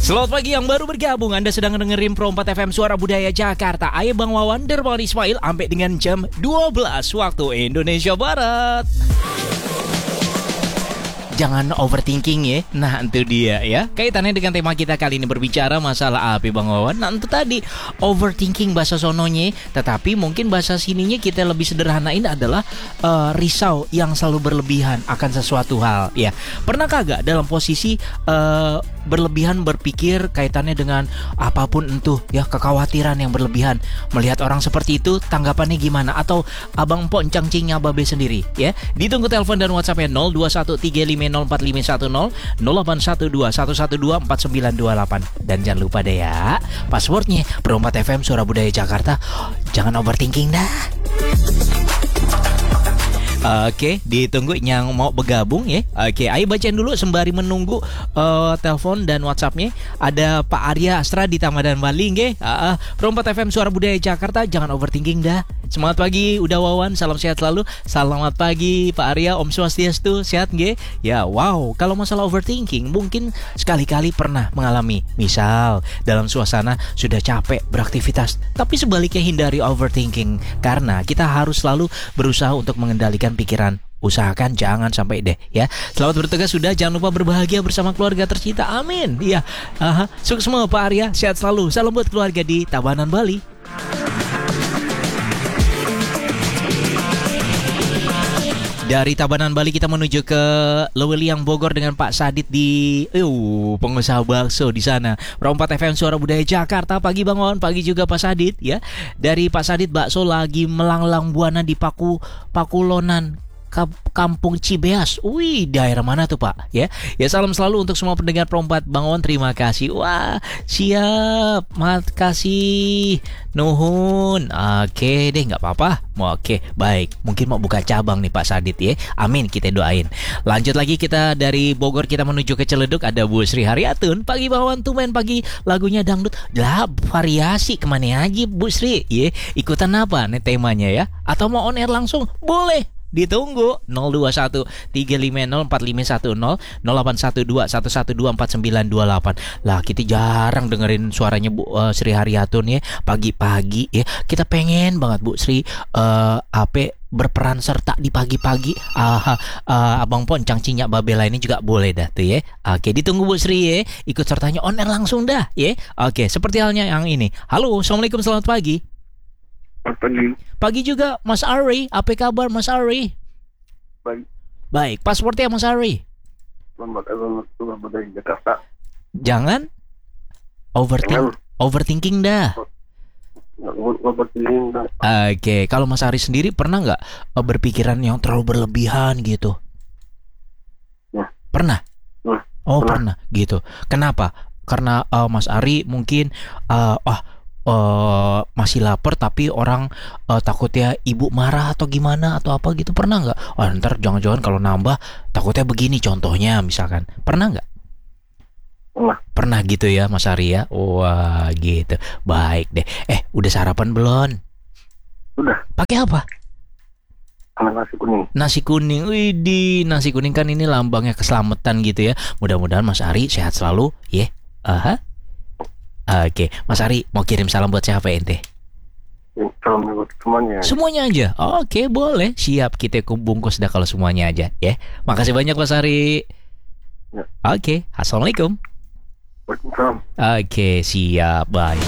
Selamat pagi yang baru bergabung. Anda sedang dengerin Pro 4 FM Suara Budaya Jakarta. Ayo Bang Wawan, Dermawan Ismail sampai dengan jam 12 waktu Indonesia Barat. Jangan overthinking ya. Nah itu dia ya. Kaitannya dengan tema kita kali ini berbicara masalah apa Bang Wawan. Nah itu tadi overthinking bahasa sononya. Tetapi mungkin bahasa sininya kita lebih sederhanain adalah risau yang selalu berlebihan akan sesuatu hal ya. Pernahkah gak dalam posisi berlebihan berpikir kaitannya dengan apapun itu ya, kekhawatiran yang berlebihan, melihat orang seperti itu tanggapannya gimana, atau abang poncang cingnya babe sendiri ya. Ditunggu telepon dan WhatsAppnya 0213504510 081211249928. Dan jangan lupa deh ya, passwordnya Pro 4 FM Suara Budaya Jakarta. Jangan overthinking dah. Oke, ditunggu yang mau bergabung ya. Oke, ayo bacain dulu sembari menunggu telepon dan WhatsAppnya. Ada Pak Arya Astra di Tamadan Bali nggih. Pro 4 FM Suara Budaya Jakarta, jangan overthinking dah. Semangat pagi, udah Wawan, salam sehat selalu. Selamat pagi Pak Arya, Om Swastiastu, sehat nggih? Ya, wow, kalau masalah overthinking mungkin sekali-kali pernah mengalami. Misal, dalam suasana sudah capek beraktivitas, tapi sebaliknya hindari overthinking karena kita harus selalu berusaha untuk mengendalikan pikiran. Usahakan jangan sampai deh ya. Selamat bertugas sudah, jangan lupa berbahagia bersama keluarga tercinta. Amin. Iya. Sukses semua Pak Arya, sehat selalu. Salam buat keluarga di Tabanan Bali. Dari Tabanan Bali kita menuju ke Lewiliang Bogor dengan Pak Sadit di pengusaha bakso di sana. Pro 4 FM Suara Budaya Jakarta. Pagi Bang Wawan, pagi juga Pak Sadit ya. Dari Pak Sadit, bakso lagi melanglang buana di Pakulonan, Kampung Cibeas. Wih, daerah mana tuh Pak? Ya, salam selalu untuk semua pendengar Pro 4. Bang Wawan, terima kasih. Wah, siap. Makasih. Nuhun. Oke deh, nggak apa-apa. Oke, baik. Mungkin mau buka cabang nih Pak Sadit ya. Amin, kita doain. Lanjut lagi, kita dari Bogor kita menuju ke Ciledug. Ada Bu Sri Haryatun. Pagi Bang Wawan, tuh main pagi lagunya dangdut. Lah, variasi kemana aja Bu Sri? Ya, ikutan apa nih temanya ya? Atau mau on air langsung? Boleh. Ditunggu 0213504510 081211249928. Lah kita jarang dengerin suaranya Bu Sri Haryatun ya pagi-pagi ya. Kita pengen banget Bu Sri berperan serta di pagi-pagi. Abang Poncang Cinyak Babela ini juga boleh dah tuh ya. Oke, ditunggu Bu Sri ya. Ikut sertanya on air langsung dah ya. Oke, seperti halnya yang ini. Halo, assalamualaikum, selamat pagi. Pagi juga Mas Ari, apa kabar Mas Ari? Baik, passwordnya Mas Ari. Selamat dari Jakarta. Jangan overthinking dah. Oke, kalau Mas Ari sendiri pernah nggak berpikiran yang terlalu berlebihan gitu? Ya. Pernah? Pernah gitu. Kenapa? Karena Mas Ari mungkin masih lapar tapi orang takutnya ibu marah atau gimana atau apa gitu, pernah nggak? Ntar jangan-jangan kalau nambah takutnya begini contohnya misalkan, pernah nggak? Pernah gitu ya Mas Ari ya. Wah gitu, baik deh. Udah sarapan belum? Udah. Pakai apa? Nasi kuning. Nasi kuning, widih, nasi kuning kan ini lambangnya keselamatan gitu ya. Mudah-mudahan Mas Ari sehat selalu ya. Oke, Mas Ari mau kirim salam buat siapa ente? Salam buat semuanya. Semuanya aja? Oke, boleh. Siap, kita bungkus dah kalau semuanya aja ya. Makasih banyak Mas Ari ya. Oke, assalamualaikum. Waalaikumsalam. Oke, siap, bye.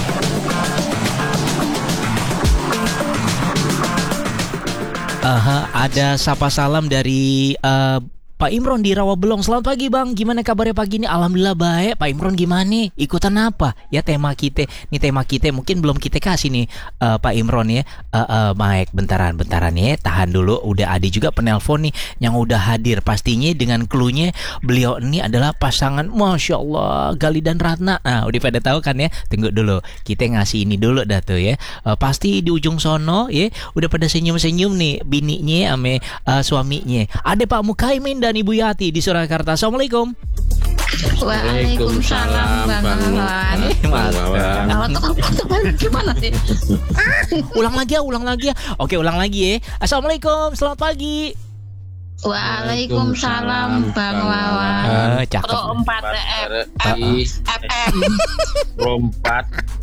Ada sapa salam dari Pak Imron di Rawabelong. Selamat pagi Bang, gimana kabarnya pagi ini? Alhamdulillah baik. Pak Imron gimana? Ikutan apa? Ya tema kita. Nih tema kita mungkin belum kita kasih nih Pak Imron ya. Baik, bentaran ya. Tahan dulu. Udah ada juga penelpon nih yang udah hadir. Pastinya dengan cluenya beliau ini adalah pasangan Masya Allah Gali dan Ratna. Nah udah pada tahu kan ya. Tunggu dulu, kita ngasih ini dulu dah tuh ya. Pasti di ujung sono ya udah pada senyum-senyum nih bininya ame suaminya. Ada Pak Mukaimin dan Ibu Yati di Surakarta. Assalamualaikum. Waalaikumsalam Bang Wawan. Gimana sih? Ulang lagi ya. Oke, ulang lagi ya. Assalamualaikum, selamat pagi. Waalaikumsalam Bang Wawan. Cakep. Pro 4 FM. Rompat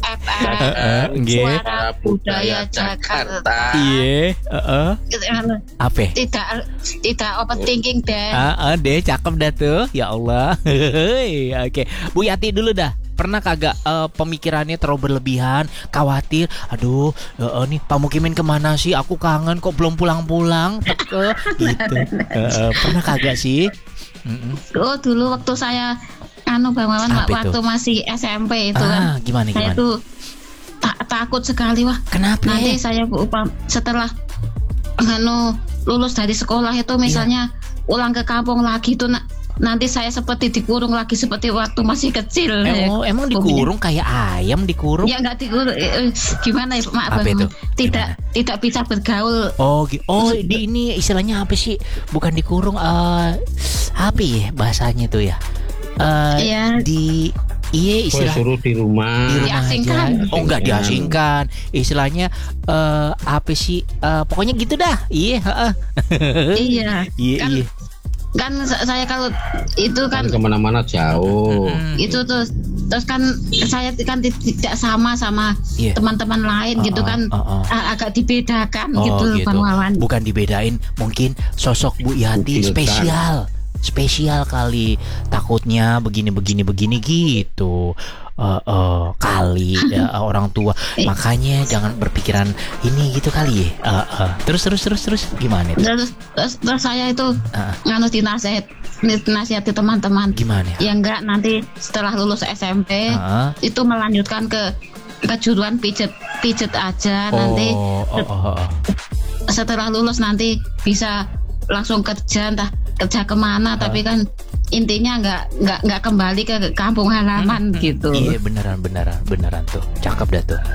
Nggih. Suara Budaya Jakarta. Iya, Apa? Tidak overthinking deh. Deh, cakep dah tuh. Ya Allah. Oke, Bu Yati dulu dah. Pernah kagak pemikirannya terlalu berlebihan, khawatir, aduh, nih Pak Mukimin kemana sih? Aku kangen kok belum pulang-pulang, gitu. Pernah kagak sih? Oh, dulu waktu saya Bang Wawan, Apa waktu itu? masih SMP itu kan. Gimana? Saya tuh takut sekali, wah. Kenapa? Nanti saya setelah lulus dari sekolah itu misalnya pulang ke kampung lagi tuh nanti saya seperti dikurung lagi seperti waktu masih kecil. Emang dikurung kayak ayam dikurung? Ya nggak dikurung. Gimana ya, maaf Apa Bang. itu? Tidak bisa bergaul. Di ini istilahnya apa sih? Bukan dikurung, apa ya bahasanya tuh ya? Iya. Istilah suruh di rumah Diasingkan. aja. Enggak diasingkan. Istilahnya apa sih? Pokoknya gitu dah. Iya. Iya. Kan saya kalau itu kan kemana-mana jauh. itu terus kan saya kan tidak sama teman-teman lain gitu kan. Agak dibedakan gitu Bang Wawan. Bukan dibedain, mungkin sosok Bu Yati spesial kali, takutnya begini gitu. Kali ya, orang tua, makanya jangan berpikiran ini gitu kali ya. Terus gimana itu? Terus saya itu dinasihati teman-teman. Gimana? Ya enggak, nanti setelah lulus SMP itu melanjutkan ke kejuruan pijet aja. Nanti setelah lulus nanti bisa langsung kerja, entah kerja kemana, tapi kan intinya nggak kembali ke kampung halaman gitu. Iya, beneran tuh, cakep dah tuh.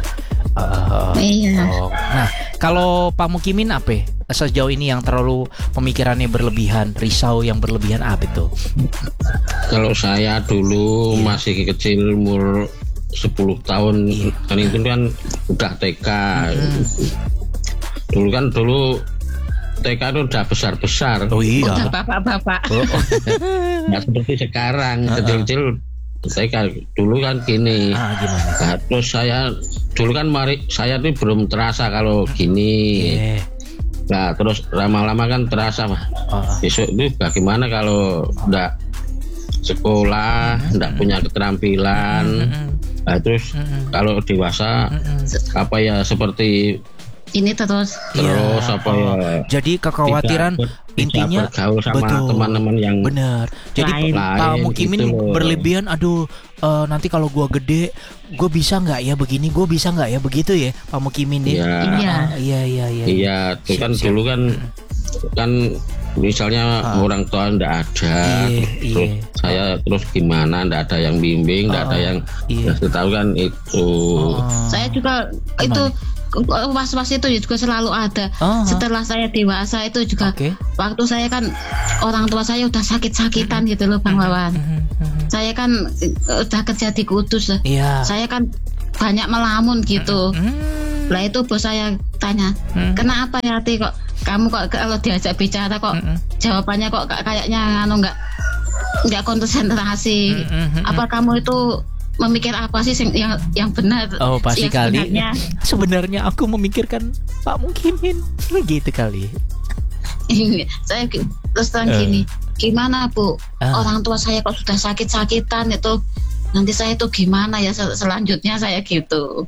Iya. Nah, kalau Pak Mukimin apa sejauh ini yang terlalu pemikirannya berlebihan, risau yang berlebihan apa itu? Kalau saya dulu masih kecil, umur 10 tahun, dan itu kan udah TK. Dulu TK itu udah besar-besar. Oh iya. Udah bapak-bapak. Nggak seperti sekarang, kecil-kecil TK. Dulu kan gini. Gimana? Nah, terus saya dulu kan saya tuh belum terasa kalau gini. Nah, terus lama-lama kan terasa, besok itu bagaimana kalau enggak sekolah, enggak punya keterampilan. Nah, terus kalau dewasa apa ya seperti ini terus apa ya? Jadi kekhawatiran intinya bergaul sama teman-teman yang benar. Jadi Pak Mukimin gitu berlebihan. Aduh, nanti kalau gua gede, gue bisa nggak ya begini, gue bisa nggak ya begitu ya, Pak Mukimin deh. Iya. Iya. Itu kan dulu kan misalnya orang tua ndak ada, terus saya terus gimana, ndak ada yang bimbing, ndak ada yang kasih tahu kan itu. Saya juga itu was-was itu juga selalu ada. Setelah saya dewasa itu juga waktu saya kan orang tua saya udah sakit-sakitan gitu loh Bang Wawan. Saya kan udah kerja di Kudus. Saya kan banyak melamun gitu. Lah itu bos saya tanya, kenapa ya Ti, kok kamu kok kalau diajak bicara kok jawabannya kok kayaknya nggak konsentrasi. Apa kamu itu memikir apa sih yang benar? Pasti kali. Sebenarnya aku memikirkan Pak Mukimin gitu kali. Saya terus gini, gimana Bu? Orang tua saya kok sudah sakit-sakitan itu, nanti saya tuh gimana ya selanjutnya saya gitu.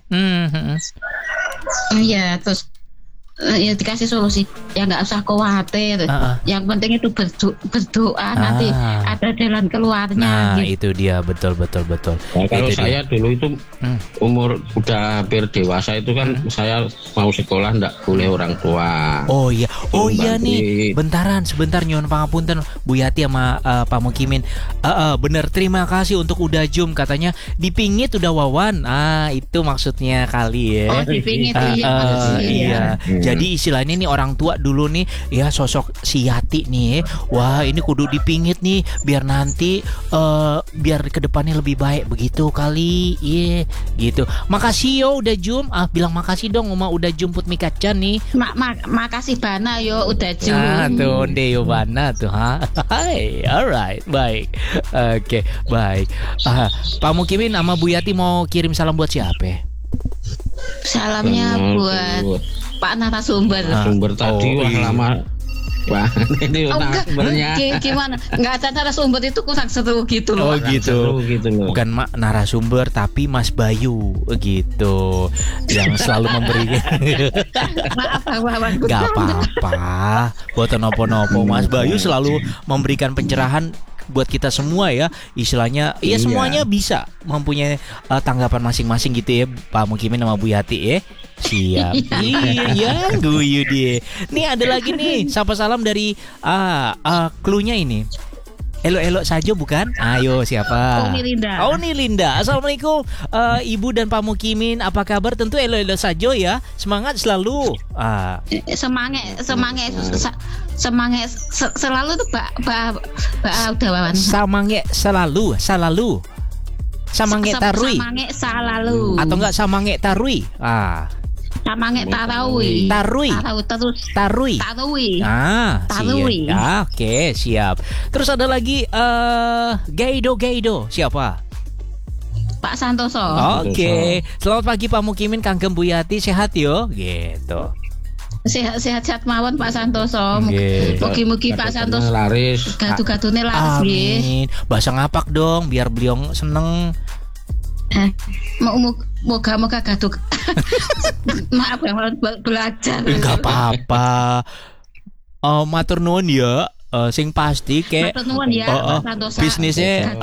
Iya, terus ya dikasih solusi, ya nggak usah khawatir. Yang penting itu berdoa, nanti ada jalan keluarnya. Itu dia, betul. Nah, kalau itu saya dia. dulu itu umur udah hampir dewasa itu kan saya mau sekolah ndak boleh orang tua. Oh iya nih, sebentar nyuwun pangapunten Bu Yati sama Pak Mukimin. Bener, terima kasih untuk udah zoom, katanya dipingit udah Wawan. Itu maksudnya kali ya. Oh, dipingit iya. Jadi istilahnya nih orang tua dulu nih ya sosok si Yati nih. Wah, ini kudu dipingit nih biar nanti biar kedepannya lebih baik begitu kali. Iya, gitu. Makasih yo udah jum. Bilang makasih dong Uma udah jemput Mika-chan nih. Makasih Bana yo udah jum. Tuh Deo Bana tuh ha. Hai, alright, baik. Oke, baik. Pak Mukimin sama Bu Yati mau kirim salam buat siapa? Salamnya buat Pak narasumber. Narasumber tadi lama. Wah, ini narasumbernya. Gimana? Enggak ada narasumber itu kurang seru gitu loh. Oh gitu. Bukan narasumber tapi Mas Bayu gitu. Yang selalu memberi. Maaf Bang Wawan. Gak apa-apa. Buat nopo-nopo Mas Bayu selalu memberikan pencerahan buat kita semua ya, istilahnya ya semuanya bisa mempunyai tanggapan masing-masing gitu ya Pak Mukimin sama Bu Yati ya. Siap. Iya, guyu dia. Nih ada lagi nih, sapa salam dari cluenya ini. Elok-elok saja bukan? Ayo siapa? Oni Linda. Assalamualaikum Ibu dan Pak Mukimin. Apa kabar? Tentu elok-elok saja ya. Semangat selalu. Semangat selalu tuh udah Wawan. Semangat selalu. Semangat tarui. Semangat selalu. Atau enggak semangat tarui? Samange Tarui. Tarui. Oke, siap. Terus ada lagi Gaido. Siapa? Pak Santoso. Oke. Selamat pagi Pak Mukimin, Kanggem Bu Yati, sehat yo. Gitu. Sehat mawon Pak Santoso. Mugi-mugi Pak Santoso laris. Gadu-gadune laris nggih. Amin. Bahasa ngapak dong biar beliau seneng. Moga-moga gaduh. Maaf ya belajar. Enggak apa-apa. Matur nuwun ya. Sing pasti kayak bisnisnya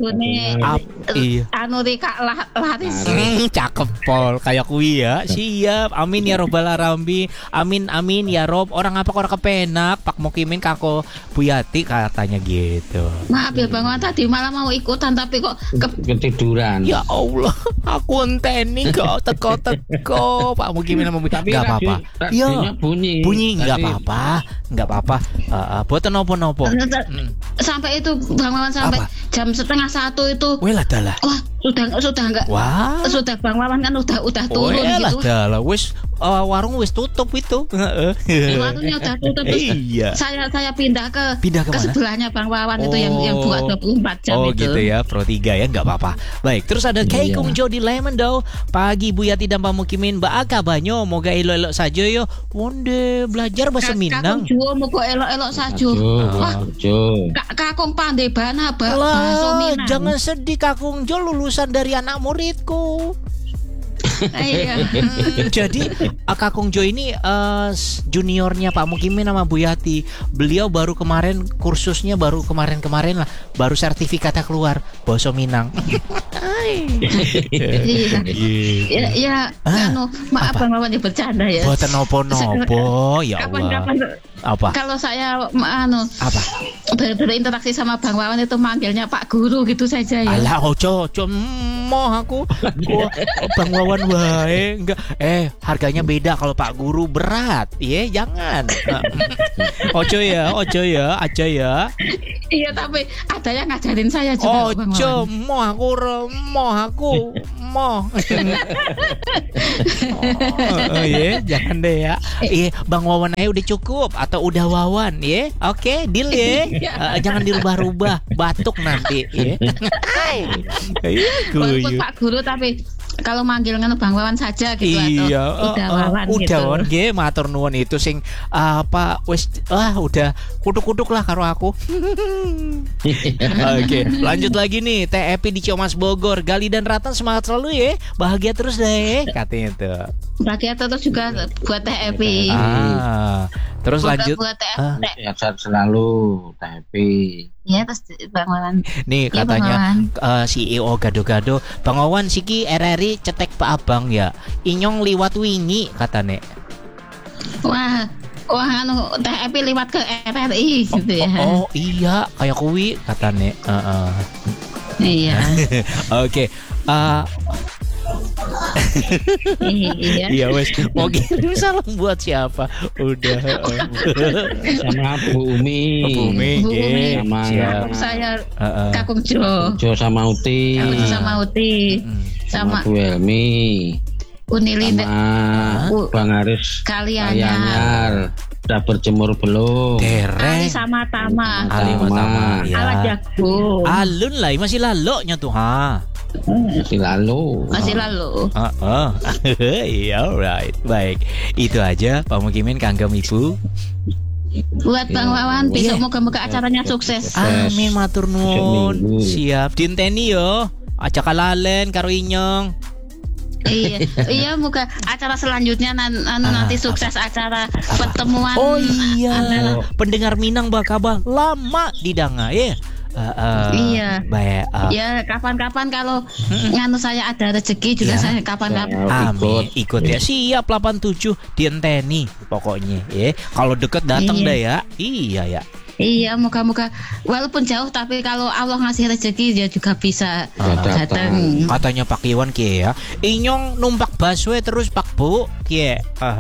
anu rika laris. Cakep pol kayak kuwi ya. Siap. Amin ya robbal alamin. Amin ya rob. Orang apa orang kepenak Pak Mukimin kako Bu Yati katanya gitu. Maaf ya Bang, tadi malah mau ikutan tapi kok ketiduran. Ya Allah, aku enteni kok teko Pak Mukimin sama Bu Yati. Enggak apa-apa. Ya bunyi enggak apa-apa. Buat nopo. Sampai itu Bang Wawan sampai jam 12:30 itu. Welah dalah. Wah, sudah enggak. Wah. Sudah Bang Wawan kan udah turun gitu. Dalah wis warung wis tutup itu. Warungnya udah tutup terus. Iya. Saya pindah ke mana? Sebelahnya Bang Wawan itu yang buka 24 jam itu. Gitu ya, Pro 3 ya, enggak apa-apa. Baik, terus ada Kei Kung Jo di Lemon Dow. Pagi Bu Yati dan Pak Mukimin, Mbak Aka banyo, moga elok-elok saja yo. Wonde belajar bahasa Minang. Kakung Jo moga elok-elok saja. Wah, Kakung pandai bana bahasa Minang. Jangan sedih Kakung Jo lulusan dari anak muridku. Iya. Jadi Kakung Jo ini juniornya Pak Mukimin sama Bu Yati. Beliau baru kemarin kursusnya kemarin lah, baru sertifikatnya keluar bahasa Minang. Ya, maaf Bang Wawan bercanda ya. Buatan nopo ya Allah. Kapan-kapan apa? Kalau saya apa? Berinteraksi sama Bang Wawan itu manggilnya Pak Guru gitu saja ya. Alah ojo moh aku. Bang Wawan wae enggak. Harganya beda kalau Pak Guru berat. Jangan. Ojo ya, aja ya. Iya, tapi ada yang ngajarin saya juga. Ojo moh aku. Jangan deh ya. Bang Wawan aja udah cukup atau udah Wawan ya. Oke, deal ya. Jangan dirubah-rubah, batuk nanti ya. Walaupun Pak Guru tapi kalau manggil kan Bang Wawan saja gitu atau udah Wawan gitu. Udah Wawan nggih, matur nuwun itu sing udah kutuk-kutuk lah karo aku. Oke, lanjut lagi nih. TEP di Ciamas Bogor. Gali dan Ratna semangat selalu ya. Bahagia terus deh katanya tuh. Bahagia terus juga buat TEP. Terus lanjut. Buat TEP. Sehat selalu TEP. Ya, terus Bang Wawan. Nih katanya CEO Gado-Gado, Bang Wawan siki RRI cetek Pak Abang ya. Inyong liwat wingi katane. Wah TEP liwat ke RRI gitu ya. Oh iya, kayak kuwi katane. Iya. Oke. Iya. Iya wes, mau kirim salam buat siapa? Udah. Sama Bu Umi. Bu Umi, sama siap. Saya Kakung Jo. Jo sama Uti. Kakung Jo sama Uti. Sama Bu Helmi. Unilin. Sama Bang Aris Kalianyar. Udah berjemur belum? Ali sama Tama. Ali sama Tama. Ya. Alat jago. Alun lah, masih laloknya tuh ha. Masih lalu. Iya, alright. Baik. Itu aja Pak Mukimin kanggem Ibu. Buat Bang Wawan, besok moga-moga acaranya sukses. Amin, matur nuwun. Siap. Dinteni yo. Aja kalalen karo Inyong. Iya, moga acara selanjutnya nanti sukses acara pertemuan. Oh iya. Pendengar Minang bakaba lama didanga ya. Iya. Baik. Ya kapan-kapan kalau nganu saya ada rezeki juga saya kapan-kapan. Amin. Ikut ya. Siap 87 dienteni pokoknya ya. Kalau deket datang dah ya. Iya ya. Iya, moga-moga walaupun jauh tapi kalau Allah ngasih rezeki dia juga bisa datang. Katanya Pak Iwan kie ya. Inyong numpak busway terus Pak Bu kie.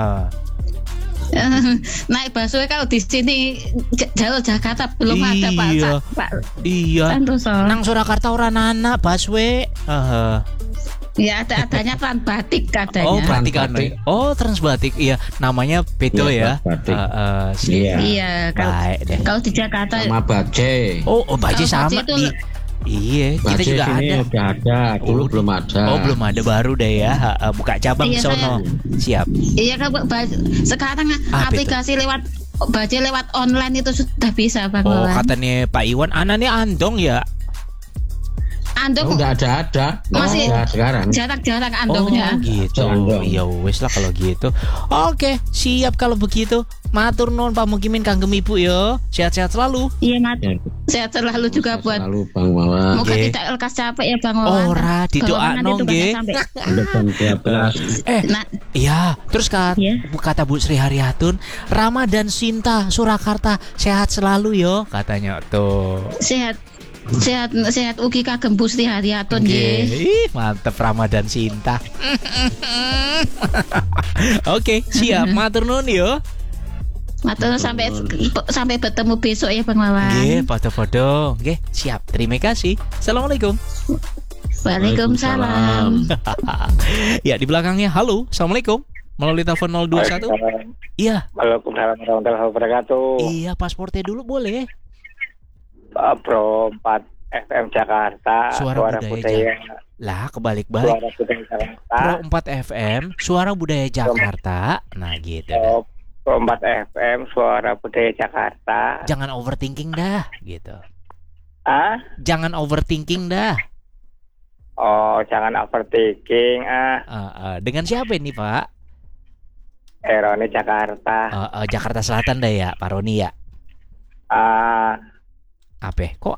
Naik busway kalau di sini jalur Jakarta belum ada Pak. Iya. Nang Surakarta ora anak busway. Ya adanya Transbatik katanya. Oh Transbatik. Oh Transbatik. Iya namanya Beto ya. Iya. Kalau di Jakarta. Sama Baje. Oh Baje sama. Iya, kita juga ada. Udah ada, dulu belum ada. Oh, belum ada, baru deh ya. Buka cabang di sono. Siap. Iya, sekarang aplikasi lewat Baje lewat online itu sudah bisa, Bang. Oh, katanya Pak Iwan, anaknya andong ya. Andong udah ada. Masih sekarang. Jarang andongnya. Oh, gitu. Ya wes lah kalau gitu. Oke, siap kalau begitu. Matur nuwun Pak Mukimin kanggem Ibu yo. Sehat-sehat selalu. Iya, sehat selalu juga buat selalu Bang Wawan. Moga tidak lekas capek ya Bang Wawan. Ora didoakno nggih. Iya, terus kata Bu Sri Haryatun, Ramadan Sinta Surakarta sehat selalu yo katanya tuh. Sehat ugi kagem Bu Sri Haryatun nggih. Mantep Ramadan Sinta. Oke, siap. Matur nuwun yo. Matur sampai bertemu besok ya Bang Wawan. Nggih, padha-padha. Nggih, siap. Terima kasih. Assalamualaikum. Waalaikumsalam. Ya, di belakangnya halo. Assalamualaikum. Melalui telepon 021. Iya. Waalaikumsalam warahmatullahi wabarakatuh. Iya, pasportnya dulu boleh. Pro 4 FM Jakarta. Suara budaya. Lah, kebalik-balik. Suara budaya Jakarta. Pro 4 FM, Suara Budaya Jakarta. Nah, gitu. Pro 4 FM, Suara Budaya Jakarta. Jangan overthinking dah, gitu. Jangan overthinking dah. Oh, jangan overthinking. Dengan siapa ini, Pak? Roni Jakarta. Jakarta Selatan dah ya, Pak Roni ya. Apa? Kok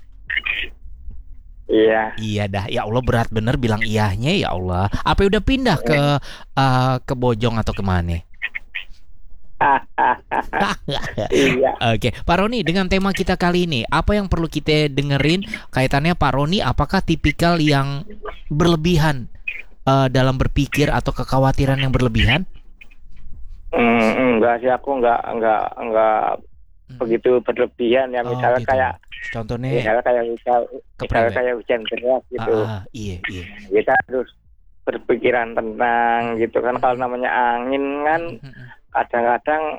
Iya. Iya dah. Ya Allah berat bener bilang iyahnya ya Allah. Apa udah pindah ke Bojong atau kemana? Iya. Oke, Pak Roni, dengan tema kita kali ini, apa yang perlu kita dengerin kaitannya Pak Roni? Apakah tipikal yang berlebihan dalam berpikir atau kekhawatiran yang berlebihan? Enggak sih, aku enggak begitu berlebihan ya. Misalnya gitu. kayak contohnya kayak hujan deras gitu. Iya. Kita harus berpikiran tenang gitu kan. Kalau namanya angin kan kadang-kadang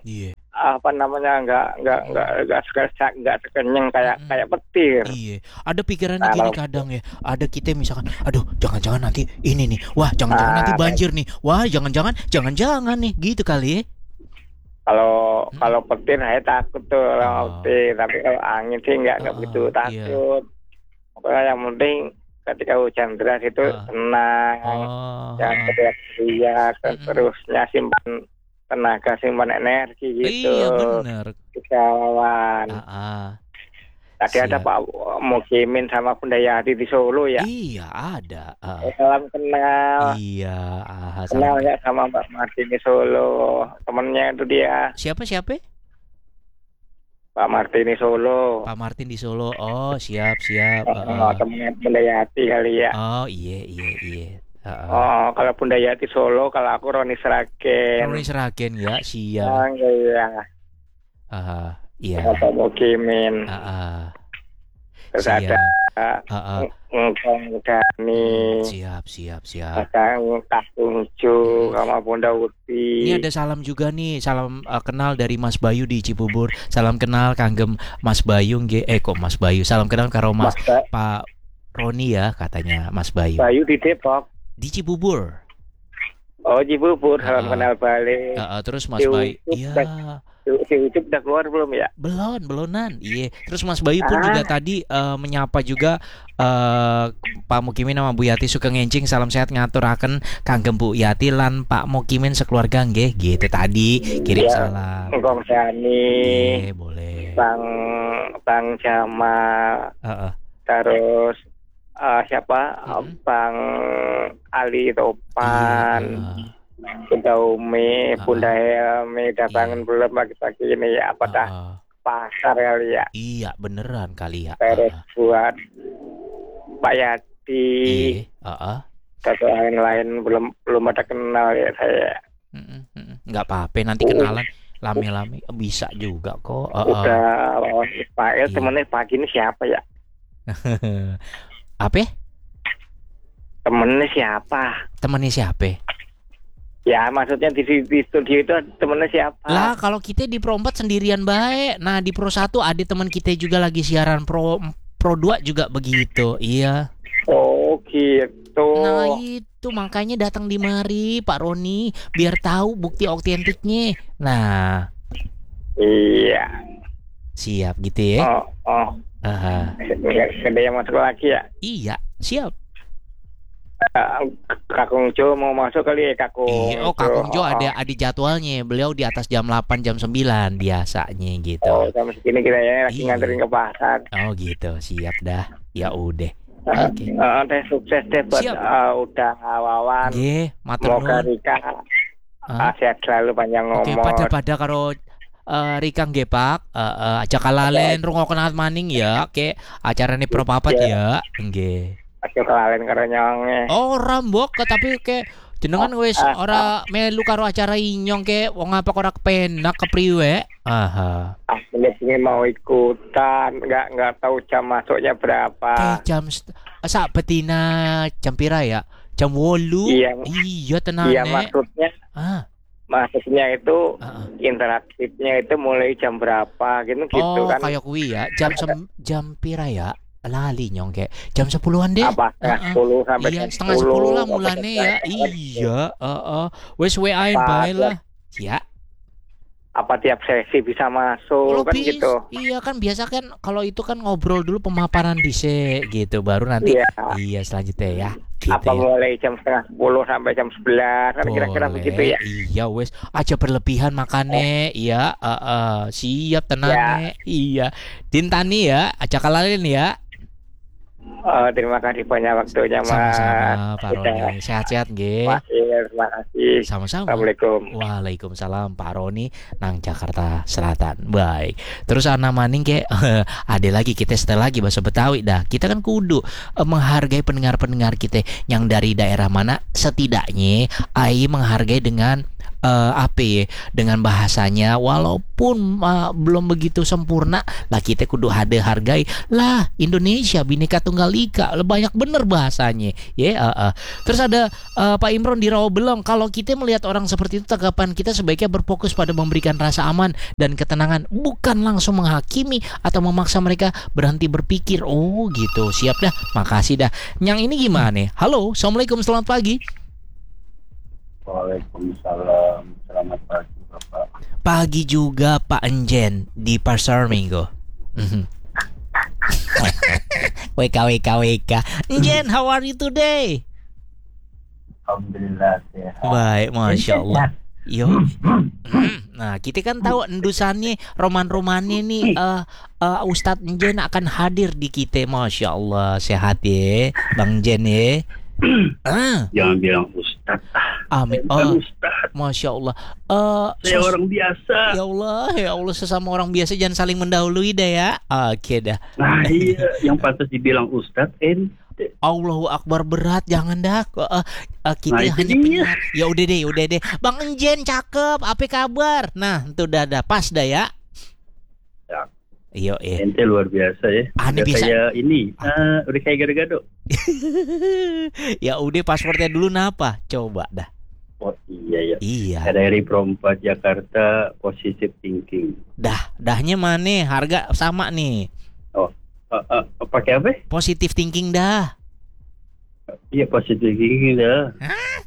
enggak sekenyang kayak petir. Iya. Ada pikirannya gini kadang ya. Ada kita misalkan, aduh jangan-jangan nanti ini nih. Wah, jangan-jangan nanti banjir nih. Wah, jangan-jangan nih. Gitu kali ya. Kalau petir saya takut tuh petir, tapi kalau angin sih enggak begitu takut. Pokoknya yang penting ketika hujan deras itu tenang, jangan teriak-teriak, terusnya simpan tenaga, simpan energi gitu. Iya benar. Kawan. Tadi ada Pak Mukimin sama Bunda Yati di Solo ya. Iya ada. Salam kenal. Iya. Kenal ya sama Mbak Martin di Solo. Temennya itu dia. Siapa? Pak Martin di Solo. Pak Martin di Solo. Oh siap. Temennya Bunda Yati kali ya. Oh iya. Kalau Bunda Yati Solo, kalau aku Roni Seragen. Roni Seragen ya, siap. Iya. Iya. Pak Mukimin. Terus ada Ngkong Dani. Siap. Ada Kak Tungju sama Bunda Uti. Ini ada salam juga nih, salam kenal dari Mas Bayu di Cibubur. Salam kenal kanggem Mas Bayu kok Mas Bayu. Salam kenal karo Mas Pak Roni ya katanya Mas Bayu. Bayu di Depok. Di Cibubur. Oh, Cibubur, salam kenal balik. Terus Mas Bayu, iya. Si Ucup udah keluar belum ya? Belonan. Iya. Terus Mas Bayu pun juga tadi menyapa juga Pak Mukimin sama Bu Yati suka ngencing, salam sehat ngaturaken kanggem Bu Yati lan Pak Mukimin sekeluarga nggih. Gitu tadi kirim salam. Ngkong Dani. Iya, boleh. Bang Jamal. Terus siapa? Bang Ali Topan. Bunda Umi, Bunda Helmi udah bangun belum pagi-pagi ini ya? Apa dah pasar kali ya? Iya beneran kali ya. Terus buat Pak Yati. Satu lain belum ada kenal ya saya. Nggak apa-apa, nanti kenalan lame-lame bisa juga kok. Udah lawan Ismail temennya pagi ini siapa ya? Apa? Temennya siapa? Ya maksudnya di studio itu temennya siapa? Lah kalau kita di Pro 4 sendirian baik. Nah di Pro 1 ada teman kita juga lagi siaran Pro 2 juga begitu. Iya. Oh gitu. Nah itu makanya datang di mari Pak Roni biar tahu bukti autentiknya. Nah. Iya. Siap gitu ya. Ada yang masuk lagi ya? Iya siap. Kakung Jo mau masuk kali ya Kakung. Iya, Kakung Jo ada jadwalnya. Beliau di atas jam 8 jam 9 biasanya gitu. Oh, jam segini kita ya lagi nganterin ke pasar. Oh gitu, siap dah. Ya udah. Oke. Sukses deh buat udah Wawan. Nggih, matur nuwun. Semoga Rika sehat selalu panjang umur. Oke, pada karo Rika nggih Pak, aja kalalen rungokken maning ya. Oke, acarane Pro 4 ya. Nggih. Aja kelalen karo nyonge. Ora mbok, tapi ke jenengan wis ora melu karo acara inyong ke wong apa ora kepenak kepriwe? Ini mau ikutan, enggak tahu jam masuknya berapa. Jam sak betina jam pira ya? Jam 8. Iya tenang. Iya maksudnya. Maksudnya itu interaktifnya itu mulai jam berapa gitu kan. Oh kayak kuwi ya. Jam pira ya? Lali nyong kayak jam 10-an deh. Apa? 10 sampai iya, setengah 10 lah mulane ya. Iya, wes WA-in bae lah. Ya. Apa tiap sesi bisa masuk kan gitu. Iya kan biasa kan kalau itu kan ngobrol dulu pemaparan dhisik gitu baru nanti. Iya selanjutnya ya. Gitu apa mulai jam setengah 10 sampai jam 11 kan kira-kira begitu ya. Iya wes aja berlebihan makane. Iya, siap tenang iya. Dintani ya, aja kalalin ya. Terima kasih banyak waktunya Mas. Sama-sama Pak Roni. Sehat-sehat nggih. Terima kasih. Sama-sama. Assalamualaikum. Waalaikumsalam Pak Roni nang Jakarta Selatan. Baik. Terus ana maning ke ada lagi kita setel lagi bahasa Betawi dah. Kita kan kudu menghargai pendengar-pendengar kita yang dari daerah mana setidaknya ai menghargai dengan dengan bahasanya walaupun belum begitu sempurna lah kita kudu hargai lah Indonesia Bhinneka Tunggal Ika banyak bener bahasanya terus ada Pak Imron di Rawabelong kalau kita melihat orang seperti itu tanggapan kita sebaiknya berfokus pada memberikan rasa aman dan ketenangan bukan langsung menghakimi atau memaksa mereka berhenti berpikir. Oh gitu, siap dah, makasih dah. Yang ini gimana? Halo, assalamualaikum, selamat pagi. Waalaikumsalam, selamat pagi Bapak. Pagi juga Pak Enjen di Pasar Minggu. WK. Enjen, how are you today? Alhamdulillah sehat. Baik, Masya Allah. Yo. Nah, kita kan tahu endusannya roman-romannya nih Ustadz Enjen akan hadir di kita. Masya Allah, sehat ya Bang Enjen ya. Jangan bilang Ustadz. Amin. Ustadz. Masya Allah. Saya orang biasa. Ya Allah, sesama orang biasa jangan saling mendahului dah ya. Oke dah. Nah iya, yang pantas dibilang Ustadz Allahu Akbar, berat, jangan dah. Kita Nah, itu hanya dia. penyiar. Ya udah deh. Bang Enjen cakep, apa kabar? Nah, itu udah pas dah ya. Ya. Iya, Ente luar biasa ya. Aneh Udah bisa. kayak ini, udah kayak gado-gado. Ya udah, passwordnya dulu napa? Coba dah. Oh iya ya. Iya. Dari Pro 4 Jakarta, positive thinking. Dahnya mana? Harga sama nih. Oh, pakai apa? Positive thinking dah. Iya, positive thinking dah.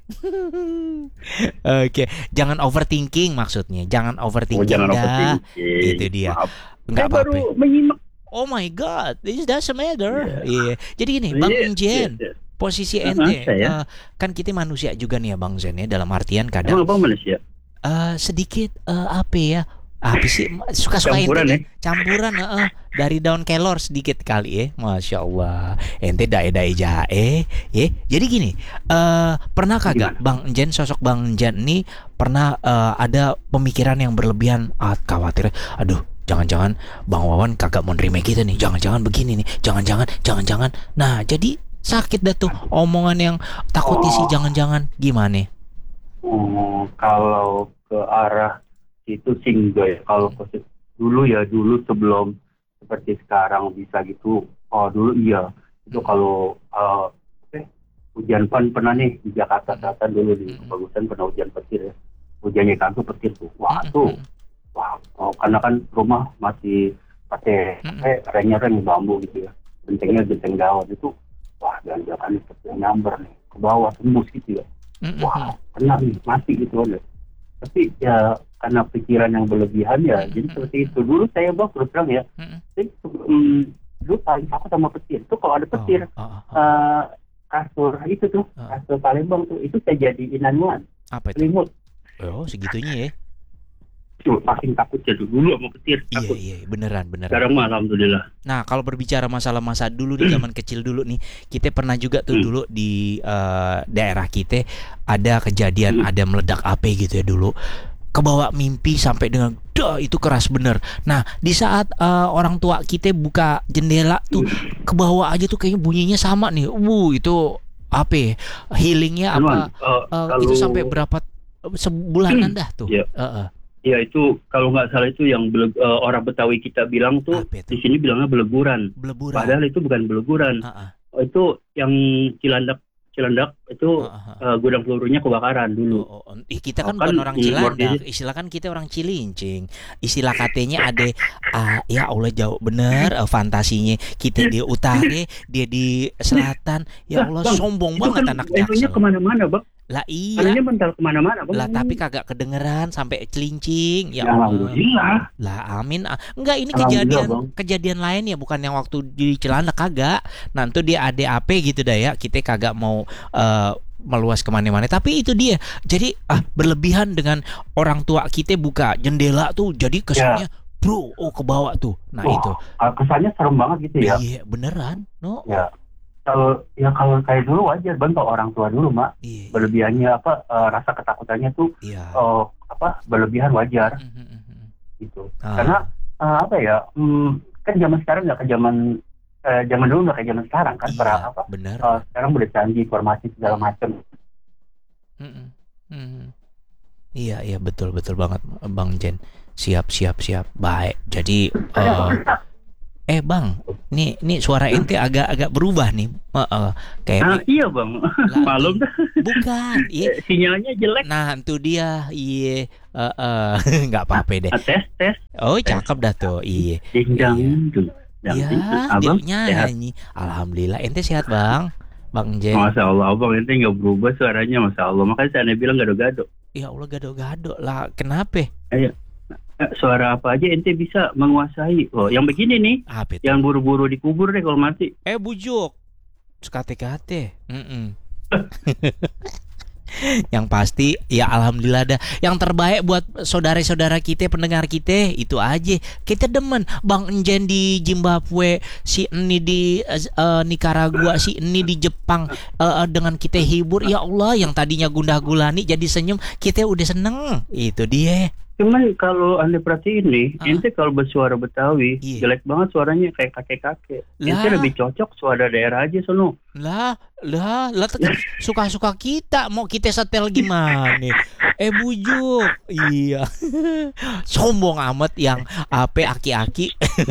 Oke, jangan overthinking maksudnya. Jangan overthinking jangan dah. overthinking. Itu dia. Maaf. Enggak Saya baru apa-apa. menyimak. Oh my god, this doesn't matter. Iya. Jadi gini, Bang Enjen. Yes. Posisi ente, saya. kan kita manusia juga nih ya Bang Zen ya, dalam artian kadang Emang apa manusia? sedikit apa ya, apa sih suka-suka Campuran ente campuran dari daun kelor sedikit kali ya, Masya Allah, ente dae-dae jae ya. Jadi gini, pernah kagak Bang Jen, sosok Bang Jen nih pernah ada pemikiran yang berlebihan, khawatir, aduh jangan-jangan Bang Wawan kagak mau nerima kita nih, jangan-jangan begini nih, jangan-jangan. Nah jadi sakit dah tuh omongan yang takut isi jangan-jangan, gimana? Kalau ke arah itu sih enggak ya. Kalau dulu sebelum seperti sekarang bisa gitu. Oh dulu iya. Itu kalau hujan pernah nih di Jakarta Selatan dulu di Kebagusan pernah hujan petir ya. Hujannya kagak petir tuh. Wah karena kan rumah masih pakai reng bambu gitu ya. Bentengnya benteng gawat itu. Wah, jangan seperti nyamber nih ke bawah tembus gitu ya. Wah, kena nih mati gitu aja. Tapi ya karena pikiran yang berlebihan ya, jadi seperti itu. Dulu saya terus terang ya. Dulu paling takut sama petir. Itu kalau ada petir, kasur itu tuh, kasur Palembang tuh, itu saya jadiin anuan. Apa itu? Selimut. Oh, segitunya ya. Paling takut ya dulu sama petir. Takut. Iya, beneran. Sekarang mah alhamdulillah. Nah, kalau berbicara masalah masa dulu di zaman kecil dulu nih, kita pernah juga tuh dulu di daerah kita ada kejadian ada meledak api gitu ya dulu. Kebawa mimpi sampai dengan itu keras bener. Nah, di saat orang tua kita buka jendela tuh kebawa aja tuh kayaknya bunyinya sama nih. Itu apa? Healingnya apa? Itu sampai berapa sebulanan dah tuh. Ya itu kalau nggak salah itu yang orang Betawi kita bilang tuh di sini bilangnya beleguran. Padahal itu bukan beleguran. Itu yang Cilandak itu gudang pelurunya kebakaran dulu. Kita kan bukan orang Cilandak, istilah kan kita orang Cilincing. Istilah katanya ada ya Allah jauh bener fantasinya. Kita di utara, dia di selatan. Ya Allah sombong banget anak Jaksel. Kemana-mana bang. Lah iya. Ini mental kemana-mana bang. Lah tapi kagak kedengeran sampai Cilincing. Ya Alhamdulillah. Lah amin. Enggak, ini kejadian lain ya, bukan yang waktu di Cilandak kagak. Nanti dia ada apa gitu dah ya. Kita kagak mau meluas kemana-mana. Tapi itu dia. Jadi berlebihan dengan orang tua kita buka jendela tuh. Jadi kesannya bro, ke bawah tuh. Nah itu. Kesannya serem banget gitu ya. Iya beneran. No. Ya. Kalau kayak dulu wajar bang, kalau orang tua dulu mak berlebihannya rasa ketakutannya tuh berlebihan wajar gitu. Karena kan zaman sekarang nggak ke zaman dulu nggak kayak zaman sekarang kan. Benar. Sekarang udah canggih informasi segala macam. Iya betul banget Bang Jen. Siap. Baik. Jadi Bang, nih suara ente agak berubah nih. Kayak iya bang, malum dah. Bukan, iya. Sinyalnya jelek. Nah, itu dia, iya. Nggak apa-apa deh. Tes. Oh, cakep dah tuh, iya. Ding-dang. Iya, dia nyanyi. Alhamdulillah, ente sehat bang, Bang Jen. Masya Allah, abang ente nggak berubah suaranya, Masya Allah. Makanya saya bilang gado-gado. Ya Allah, gado-gado lah. Kenapa? Ayo. Suara apa aja ente bisa menguasai. Yang begini nih, yang buru-buru dikubur deh kalau mati. Bujuk sekate-kate. Yang pasti ya alhamdulillah dah. Yang terbaik buat saudara-saudara kita, pendengar kita, itu aja. Kita demen Bang Enjen di Zimbabwe, si Eni di Nicaragua, si Eni di Jepang, dengan kita hibur. Ya Allah, yang tadinya gundah gulani jadi senyum, kita udah seneng. Itu dia. Cuman kalau Anda perhatiin nih, ente kalau bersuara Betawi, jelek banget suaranya kayak kakek-kakek. Ente lebih cocok suara daerah aja sono. Lah suka-suka kita, mau kita setel gimana? Bujuk. Iya. Sombong amat yang aki-aki.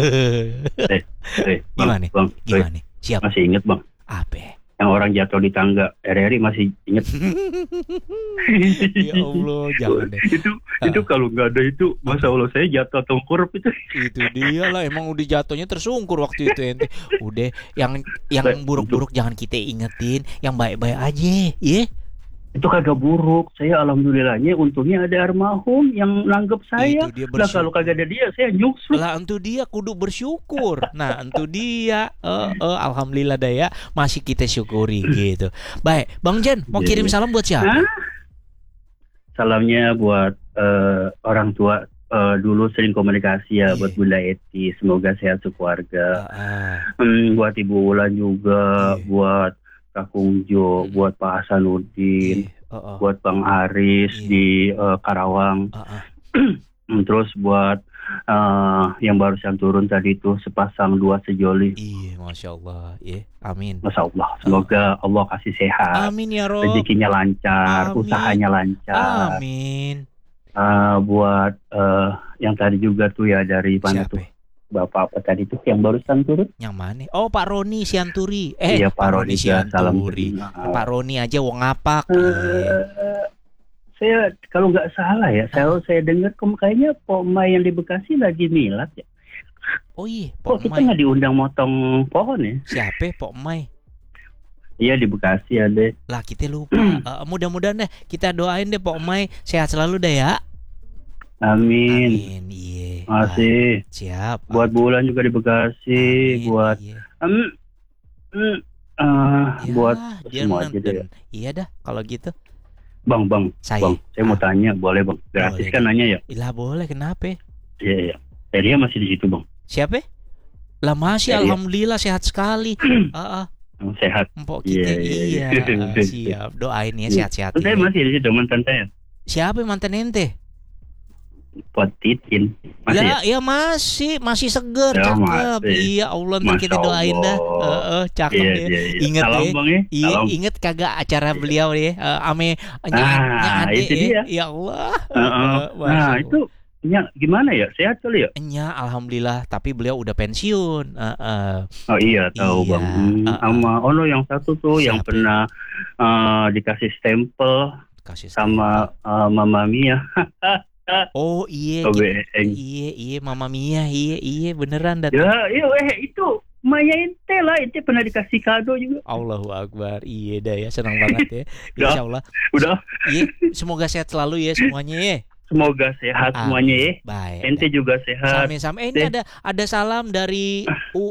Gimana? Bang, gimana? Siap. Masih inget, Bang? Apa? Yang orang jatuh di tangga RRI masih inget. Ya Allah, jangan deh. Itu kalau nggak ada itu, masa Allah saya jatuh tengkurap itu. Itu dia lah, emang udah jatuhnya tersungkur waktu itu ente. Udah, yang buruk-buruk jangan kita ingetin, yang baik-baik aja, ya. Itu kagak buruk. Saya alhamdulillahnya untungnya ada almarhum yang nanggep saya. Lah kalau kagak ada dia saya nyusul. Lah entu dia kudu bersyukur. Nah entu dia alhamdulillah daya masih kita syukuri gitu. Baik, Bang Jen mau kirim salam buat siapa? Salamnya buat orang tua. Dulu sering komunikasi ya buat Bunda Eti. Semoga sehat sekeluarga. Buat Ibu Wulan juga, buat Kakung Jo, buat Pak Hasanuddin, buat Bang Aris di Karawang, terus buat yang barusan turun tadi itu sepasang dua sejoli. Iya, Masya Allah, amin. Masya Allah, semoga Allah kasih sehat, amin ya Rob. Rezekinya lancar, usahanya lancar. Amin. Buat yang tadi juga tuh ya dari mana tuh? Bapak apa tadi tuh yang barusan turun? Yang mana? Oh, Pak Roni Sianturi. Iya, Pak Roni Sianturi. Pak Roni aja wong ngapak. Saya kalau nggak salah ya, saya dengar kayaknya Pok Mai yang di Bekasi lagi milad ya. Oh iya, Pok kita nggak diundang motong pohon ya? Siapa Pok Mai? Iya di Bekasi ada. Lah kita lupa. Mudah-mudahan deh kita doain deh Pok Mai sehat selalu deh ya. Amin. Iya. Masih. Siap. Buat Bulan juga di Bekasi, buat buat semua aja deh. Iya dah kalau gitu. Bang, saya mau tanya, boleh Bang? Gratis kan nanya ya? Lah boleh, kenapa? Iya. Dia masih di situ Bang. Siapa? Lah masih, alhamdulillah sehat sekali. Sehat. Empok kita iya. Siap. Doain ya sehat-sehat. Saya masih di situ mantan saya. Siapa mantan ente? Buat Titin. Masih ya? Ya masih seger, ya, cakep. Iya Allah, nanti kita doain dah. Cakep ya. Ingat ya. Bang, ya. Iya, ingat kagak acara beliau ya. Ame itu dia. Ya Allah. Itu gimana ya? Sehat kali ya? Alhamdulillah, tapi beliau udah pensiun. Oh iya, tahu Bang. Sama Ono yang satu tuh yang pernah dikasih stempel sama Mama Mia. Oh iya, iya Mama Mia, iya beneran datang. Ya, itu Maya ente lah, ente pernah dikasih kado juga. Allahu Akbar, iya dah ya, senang banget ya. Insya Allah. Udah. Iya, semoga sehat selalu ya semuanya ya. Semoga sehat semuanya ya. Baik. Ente juga sehat. Sama-sama. Ini ada salam dari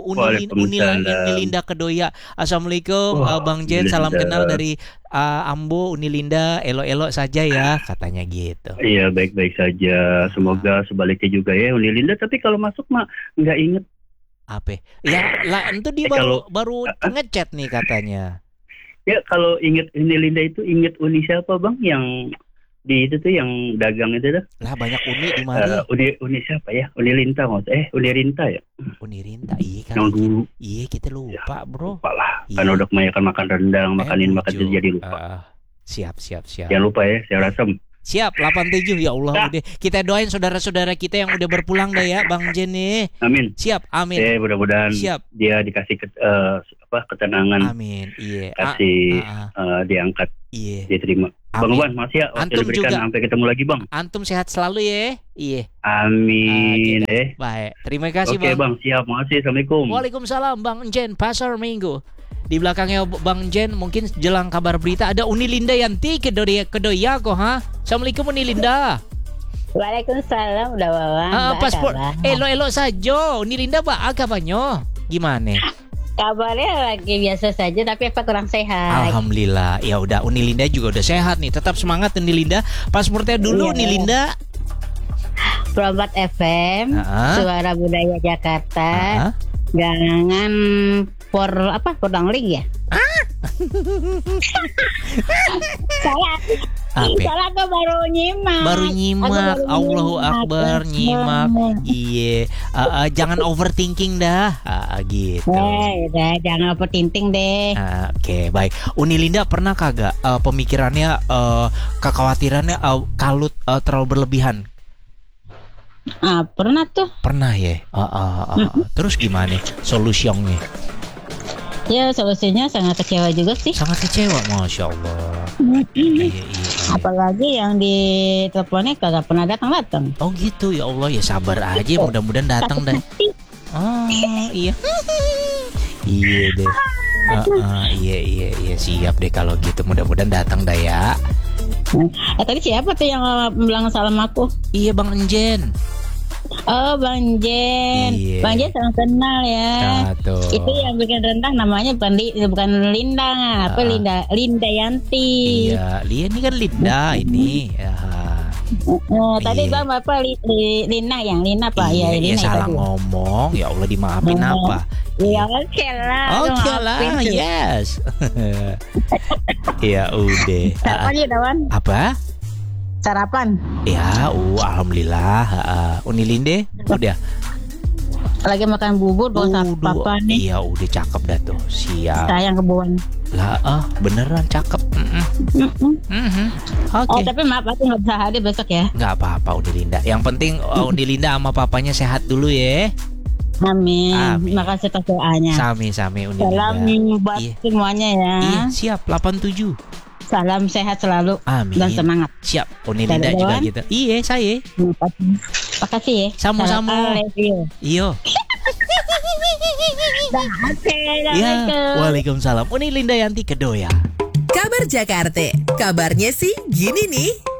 Unilinda Kedoya. Assalamualaikum Bang Jen, salam kenal dari Ambo Unilinda, elok-elok saja ya, katanya gitu. Iya, baik-baik saja. Semoga sebaliknya juga ya Unilinda, tapi kalau masuk mah nggak inget. Apa? Ya lah, itu dia baru ngechat nih katanya. Ya kalau inget Unilinda itu inget Uni siapa Bang yang di itu tuh yang dagang itu tuh. Lah banyak Uni di mana? Uni siapa ya? Unilinta Unirinta ya? Unirinta, iya kan. Yang dulu. Iya, kita lupa, Bro. Lupa lah. Kan udah kebanyakan makan rendang, makan jadi lupa. Siap. Jangan lupa ya, saya rasa. Siap, 87 ya Allah. Udah kita doain saudara-saudara kita yang udah berpulang dah ya, Bang Jen nih. Amin. Siap, amin. Mudah-mudahan dia dikasih ketenangan. Amin. Iya. Kasih diangkat. Iya. Diterima. Bang Wan, masih ya waktu diberikan sampai ketemu lagi Bang. Antum sehat selalu ya. Iya. Amin. Baik. Terima kasih Bang. Oke Bang, siap. Makasih. Assalamualaikum. Waalaikumsalam Bang Jen, Pasar Minggu. Di belakangnya Bang Jen mungkin jelang kabar berita ada Unilinda Yanti Kedoya kok ha. Assalamualaikum Unilinda. Waalaikumsalam udah bawang. Paspor elok-elok saja. Unilinda apa kabarnya? Gimana? Kabarnya lagi biasa saja tapi apa kurang sehat. Alhamdulillah. Ya udah Unilinda juga udah sehat nih. Tetap semangat Unilinda. Paspornya dulu Unilinda. Prombat FM, Suara Budaya Jakarta. Jangan Pordangling ya? Soalnya aku baru nyimak. Allahu Akbar, nyimak. Iya. Jangan overthinking dah. Gitu. Udah, jangan overthinking deh. Oke, baik. Uni Linda pernah kagak pemikirannya, kekhawatirannya kalut terlalu berlebihan? Pernah tuh. Pernah ya. Terus gimana solusinya? Ya solusinya sangat kecewa juga sih. Sangat kecewa, masya Allah. Iya. Apalagi yang di teleponnya kagak pernah datang. Oh gitu, ya Allah, ya sabar aja, mudah-mudahan datang deh. Iya. Iya deh. Iya siap deh kalau gitu, mudah-mudahan datang dah ya. Tadi siapa tuh yang bilang salam aku? Iya, Bang Enjen. Oh, Bang Jen. Iya. Bang Jen sangat kenal ya. Itu yang bikin rendang namanya bukan Linda, Linda Yanti. Iya, ini kan Linda ini. Tadi Bang Bapak Lina Pak. Iya, salah ngomong. Ya Allah, dimaafin apa? Ya oke lah. Yes. Ya udah. Apa? Sarapan? Ya, alhamdulillah. Uni Linde udah. Lagi makan bubur buat papa nih. Iya, udah cakep dah tuh. Siap. Sayang kebun. Lah, beneran cakep. Oke. Tapi maaf aku nggak bisa hadir besok ya. Nggak apa-apa Uni Linda. Yang penting Uni Linda sama papanya sehat dulu ya. Amin. Makasih atas doanya. Sami Uni Linda. Salam buat semuanya ya. Iya, siap. 87. Salam sehat selalu. Amin. Dan semangat. Siap. Uni Linda juga gitu. Iya, saya. Makasih ya. Sama-sama. Iyo. Waalaikumsalam. Uni Linda Yanti Kedoya. Kabar Jakarta. Kabarnya sih gini nih.